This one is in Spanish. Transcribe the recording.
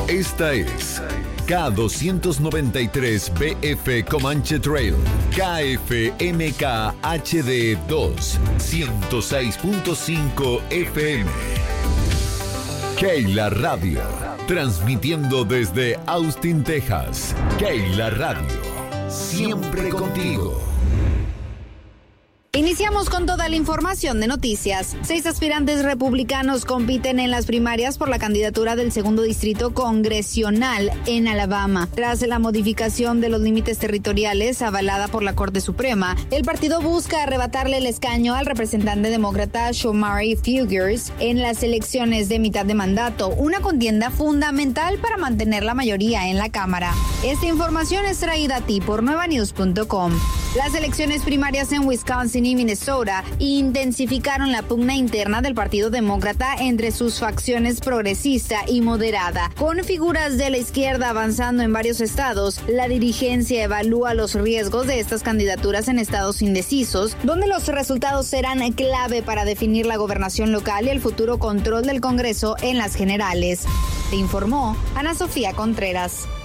Esta es K293BF Comanche Trail, KFMK HD 2, 106.5 FM. Keila Radio, transmitiendo desde Austin, Texas. Keila Radio, siempre contigo. Iniciamos con toda la información de noticias. 6 aspirantes republicanos compiten en las primarias por la candidatura del segundo distrito congresional en Alabama. Tras la modificación de los límites territoriales avalada por la Corte Suprema, el partido busca arrebatarle el escaño al representante demócrata Shomari Fugers en las elecciones de mitad de mandato, una contienda fundamental para mantener la mayoría en la Cámara. Esta información es traída a ti por nuevanews.com. Las elecciones primarias en Wisconsin y Minnesota intensificaron la pugna interna del Partido Demócrata entre sus facciones progresista y moderada. Con figuras de la izquierda avanzando en varios estados, la dirigencia evalúa los riesgos de estas candidaturas en estados indecisos, donde los resultados serán clave para definir la gobernación local y el futuro control del Congreso en las generales. Te informó Ana Sofía Contreras.